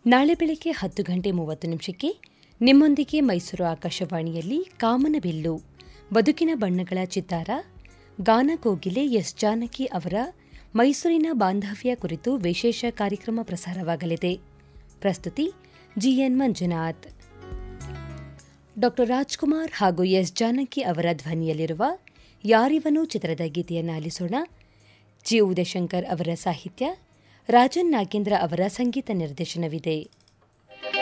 ನಾಳೆ ಬೆಳಗ್ಗೆ 10:30 ನಿಮ್ಮೊಂದಿಗೆ ಮೈಸೂರು ಆಕಾಶವಾಣಿಯಲ್ಲಿ ಕಾಮನಬಿಲ್ಲು ಬದುಕಿನ ಬಣ್ಣಗಳ ಚಿತ್ತಾರ ಗಾನಕೋಗಿಲೆ ಎಸ್ ಜಾನಕಿ ಅವರ ಮೈಸೂರಿನ ಬಾಂಧವ್ಯ ಕುರಿತು ವಿಶೇಷ ಕಾರ್ಯಕ್ರಮ ಪ್ರಸಾರವಾಗಲಿದೆ. ಪ್ರಸ್ತುತಿ ಜಿಎನ್ ಮಂಜುನಾಥ್. ಡಾ ರಾಜ್ಕುಮಾರ್ ಹಾಗೂ ಎಸ್ ಜಾನಕಿ ಅವರ ಧ್ವನಿಯಲ್ಲಿರುವ ಯಾರಿವನು ಚಿತ್ರದ ಗೀತೆಯನ್ನು ಆಲಿಸೋಣ. ಜಿ ಉದಯಶಂಕರ್ ಅವರ ಸಾಹಿತ್ಯ, ರಾಜನ್ ನಾಗೇಂದ್ರ ಅವರ ಸಂಗೀತ ನಿರ್ದೇಶನವಿದೆ.